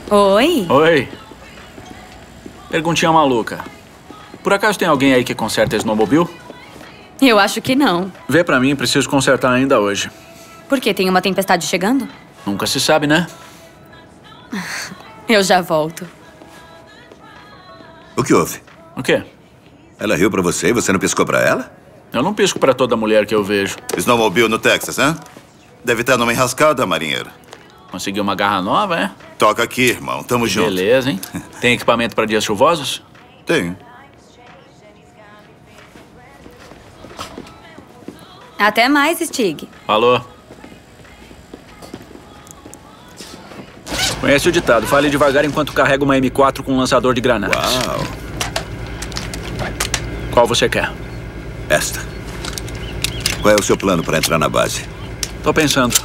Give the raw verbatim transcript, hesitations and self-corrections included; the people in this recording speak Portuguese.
Oi. Oi. Perguntinha maluca. Por acaso tem alguém aí que conserta snowmobile? Eu acho que não. Vê pra mim, preciso consertar ainda hoje. Por quê? Tem uma tempestade chegando? Nunca se sabe, né? Eu já volto. O que houve? O quê? Ela riu pra você e você não piscou pra ela? Eu não pisco pra toda mulher que eu vejo. Snowmobile no Texas, né? Deve estar numa enrascada, marinheiro. Conseguiu uma garra nova, é? Toca aqui, irmão. Tamo junto. Beleza, hein? Tem equipamento pra dias chuvosos? Tenho. Até mais, Stig. Falou. Conhece o ditado, fale devagar enquanto carrega uma M quatro com um lançador de granadas. Uau. Qual você quer? Esta. Qual é o seu plano para entrar na base? Tô pensando.